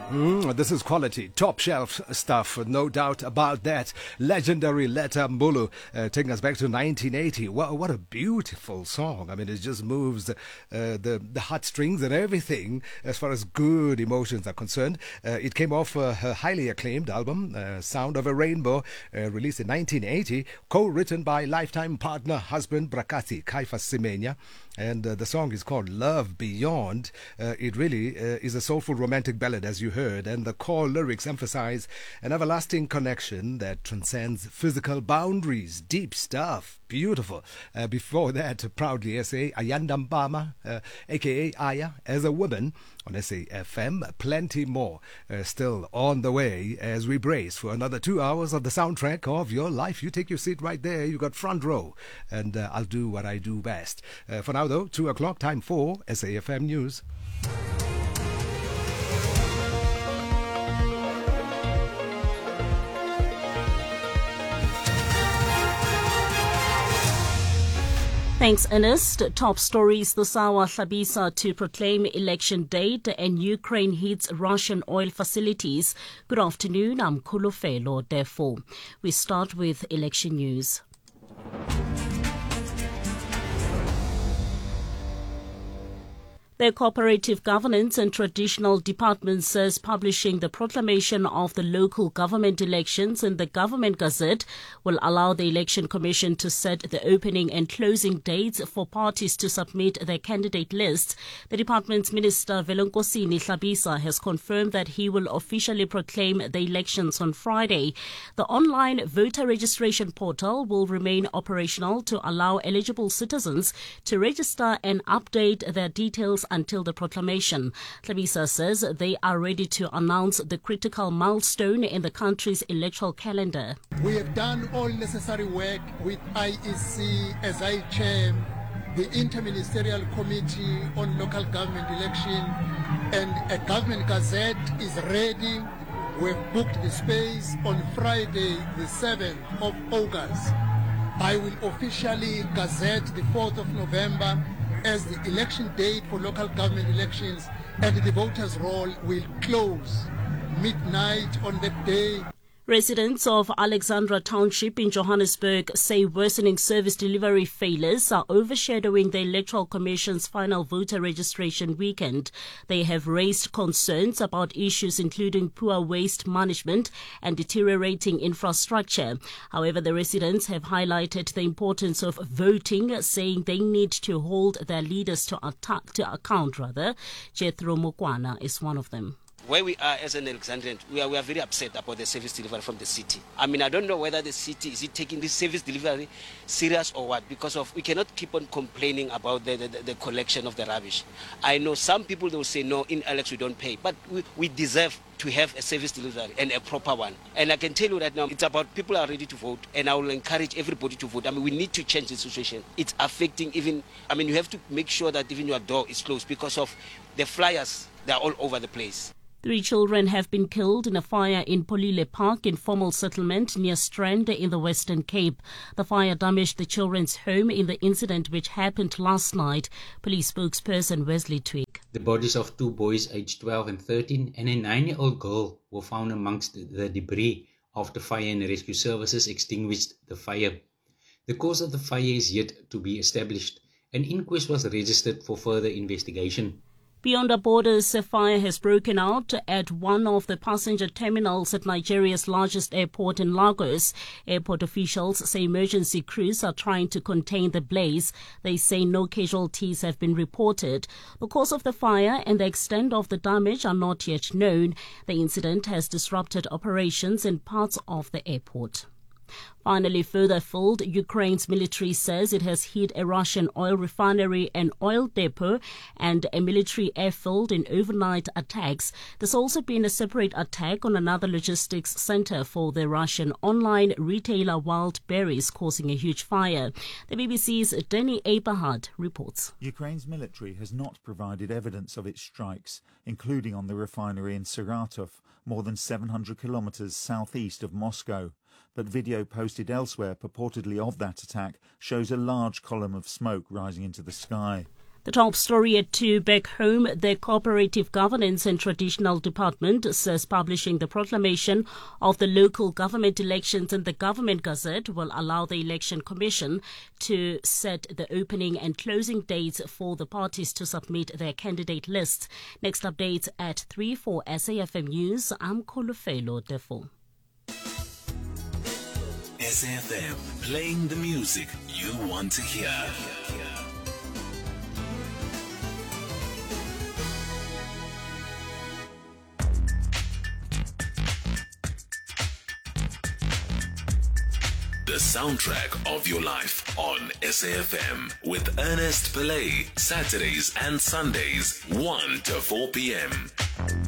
This is quality, top shelf stuff, no doubt about that. Legendary Letta Mbulu, taking us back to 1980. What a beautiful song. I mean, it just moves the heartstrings and everything as far as good emotions are concerned. It came off her highly acclaimed album, Sound of a Rainbow, released in 1980, co-written by lifetime partner, husband Brakati Kaifas Semenya. And the song is called Love Beyond. It really is a soulful romantic ballad, as you heard, and the core lyrics emphasize an everlasting connection that transcends physical boundaries. Deep stuff. Beautiful. Before that, proudly SA Ayanda Mbama, a.k.a. Aya, as a woman on SAFM. Plenty more still on the way as we brace for another 2 hours of the soundtrack of your life. You take your seat right there. You got front row, and I'll do what I do best. For now, though, 2 o'clock, time for SAFM News. Thanks, Ernest. Top stories this hour. Hlabisa to proclaim election date and Ukraine hits Russian oil facilities. Good afternoon. I'm Kulufelo. Therefore, we start with election news. The Cooperative Governance and Traditional Department says publishing the proclamation of the local government elections in the Government Gazette will allow the Election Commission to set the opening and closing dates for parties to submit their candidate lists. The department's Minister Velonkosini Hlabisa has confirmed that he will officially proclaim the elections on Friday. The online voter registration portal will remain operational to allow eligible citizens to register and update their details until the proclamation. Hlabisa says they are ready to announce the critical milestone in the country's electoral calendar. We have done all necessary work with IEC as I chair the Interministerial Committee on Local Government Election, and a Government Gazette is ready. We've booked the space on Friday, the 7th of August. I will officially gazette the 4th of November as the election date for local government elections, and the voters' roll will close midnight on that day. Residents of Alexandra Township in Johannesburg say worsening service delivery failures are overshadowing the Electoral Commission's final voter registration weekend. They have raised concerns about issues including poor waste management and deteriorating infrastructure. However, the residents have highlighted the importance of voting, saying they need to hold their leaders to account. Jethro Mokwana is one of them. Where we are as an Alexandrian, we are very upset about the service delivery from the city. I mean, I don't know whether the city is taking this service delivery serious or what, because we cannot keep on complaining about the collection of the rubbish. I know some people, they will say, no, in Alex we don't pay, but we deserve to have a service delivery and a proper one. And I can tell you right now, it's about people are ready to vote, and I will encourage everybody to vote. I mean, we need to change the situation. It's affecting even, I mean, you have to make sure that even your door is closed because of the flyers, they're all over the place. 3 children have been killed in a fire in Polile Park, informal settlement near Strand in the Western Cape. The fire damaged the children's home in the incident which happened last night. Police spokesperson Wesley Twig. The bodies of 2 boys aged 12 and 13 and a 9-year-old girl were found amongst the debris after fire and rescue services extinguished the fire. The cause of the fire is yet to be established. An inquest was registered for further investigation. Beyond our borders, a fire has broken out at one of the passenger terminals at Nigeria's largest airport in Lagos. Airport officials say emergency crews are trying to contain the blaze. They say no casualties have been reported. The cause of the fire and the extent of the damage are not yet known. The incident has disrupted operations in parts of the airport. Finally, further afield, Ukraine's military says it has hit a Russian oil refinery and oil depot and a military airfield in overnight attacks. There's also been a separate attack on another logistics center for the Russian online retailer Wildberries, causing a huge fire. The BBC's Danny Aberhard reports. Ukraine's military has not provided evidence of its strikes, including on the refinery in Saratov, more than 700 kilometers southeast of Moscow. But video posted elsewhere purportedly of that attack shows a large column of smoke rising into the sky. The top story at 2 back home, the Cooperative Governance and Traditional Department says publishing the proclamation of the local government elections in the Government Gazette will allow the Election Commission to set the opening and closing dates for the parties to submit their candidate lists. Next update at 3 for SAFM News. I'm Kolofelo Defo. SAFM, playing the music you want to hear. The soundtrack of your life on SAFM with Ernest Pillay, Saturdays and Sundays, 1 to 4 p.m.